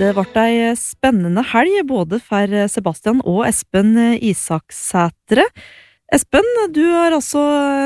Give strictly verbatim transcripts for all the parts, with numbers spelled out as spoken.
Det ble ei spennende helg både for Sebastian og Espen Isaksætre. Espen, du er altså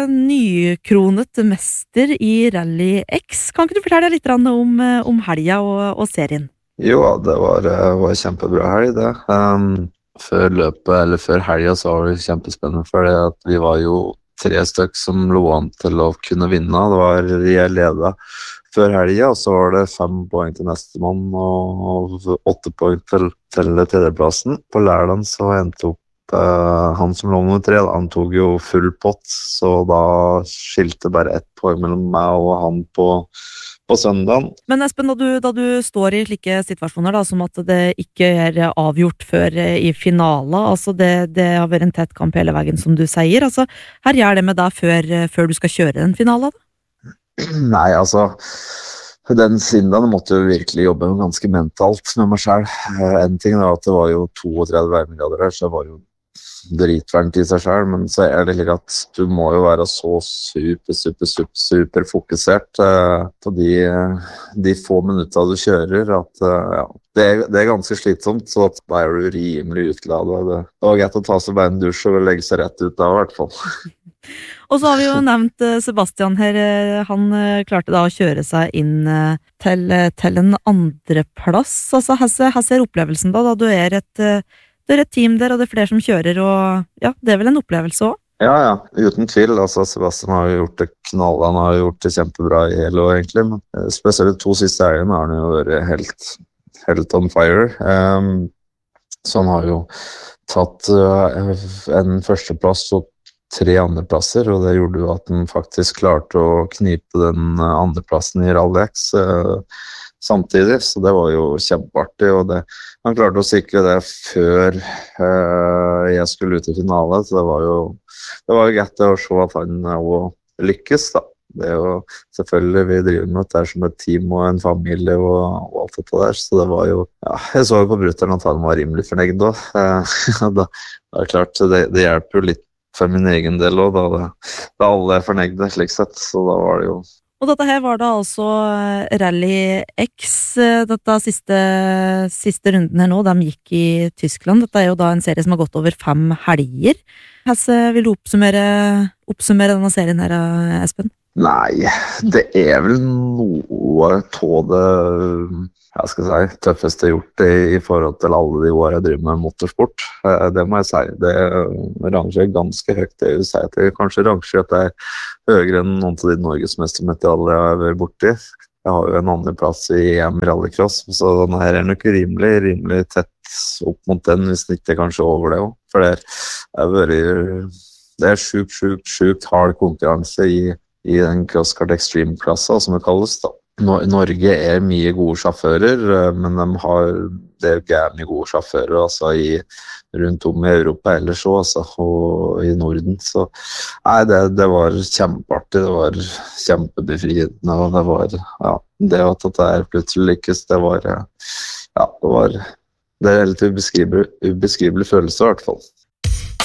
nykronet mester i Rally X. Kan ikke du fortelle litt om, om helga og, og serien? Jo, det var, var kjempebra helg det. Um, før løpet, eller før helga så var det kjempespennende, for at vi var jo tre stykk som lå an til å kunne vinne. Det var jeg ledet før helga, og så var det fem poeng til neste mann og åtte poeng til, til tredjeplassen. På lørdagen så endte opp uh, han som lå nummer tre, han tok jo full pott, så da skilte bare ett poeng mellom meg og han på, på søndagen. Men Espen, da du, da du står i slike situasjoner da, som at det ikke er avgjort før i finalen, altså det, det har vært en tett kamp hele veien som du sier, altså her gjør det med deg før, før du skal kjøre den finalen da? Nei, altså den sindagen måtte jo virkelig jobbe ganske mentalt med meg selv. En ting er at det var jo trettito værmegrader her, så det var jo dritvarmt i seg selv, men så er det slik at du må jo være så super, super, super, super fokusert uh, på de, de få minutter du kjører, at uh, ja, det, er, det er ganske slitsomt, så da er du rimelig utladet. Det, det var greit å ta seg bare en dusj og legge seg rett ut da, i hvert fall. Og så har vi jo nevnt Sebastian her, han klarte da å kjøre seg inn til, til en andre plass. Altså, her ser opplevelsen da, da du er et, du er et team der, og det er flere som kjører, og ja, det er vel en opplevelse også? Ja, ja, uten tvil. Altså, Sebastian har jo gjort det knall, han har gjort det kjempebra i hele år egentlig, men spesielt de to siste helgene har han jo vært helt, helt on fire. Um, så han har jo tatt uh, en førsteplass og tre andreplasser, og det gjorde jo at han faktisk klarte å knipe den andreplassen i Rally X uh, samtidig, så det var jo kjempeartig, og det, han klarte å sikre det før uh, jeg skulle ut i finale, så det var jo det var jo greit å se at han uh, lykkes da. Det er jo selvfølgelig, vi driver med det som et team og en familie og, og alt dette der, så det var jo, ja, jeg så jo på bruteren at han var rimelig fornøyd da. Uh, da, det er klart, det, det hjelper jo litt for min egen del også, da, da alle er fornøyde slik sett, så da var det jo. Og dette her var da altså Rally X, dette siste, siste runden her nå, de gikk i Tyskland. Dette er jo da en serie som har gått over fem helger. Hesse, vil du oppsummere, oppsummere denne serien her, Espen? Nei, det er vel noe av det, jeg skal si, tøffeste gjort i, i forhold til alle de årene jeg driver med motorsport. Det må jeg si, det ranger ganske høyt. Det vil si at jeg kanskje ranger at det er høyere enn noen av de norgesmestermedaljer jeg har vært borti. Jeg har jo en andre plass i E M Rallycross, så denne her er nok rimelig, rimelig tett opp mot den, hvis det ikke er kanskje over det også. For det er, vært, det er sjukt, sjukt, sjukt hard konkurranse i, i den CrossKart Extreme-klassa, som det kalles da. Norge er mye gode sjåfører, men de har det er gærne gode sjåfører altså i, rundt om i Europa ellers også, altså, og i Norden. Så nei, det, det var kjempeartig, det var kjempebefriende, og det var, ja, det at det er plutselig lykkes, det var, ja, det var, det er helt ubeskrivelig, ubeskrivelig følelse i hvert fall.